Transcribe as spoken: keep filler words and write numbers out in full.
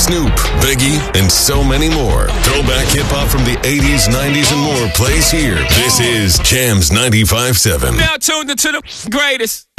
Snoop, Biggie, and so many more. Throwback hip-hop from the eighties, nineties, and more plays here. This is Jams ninety-five point seven. Now tuned into the greatest.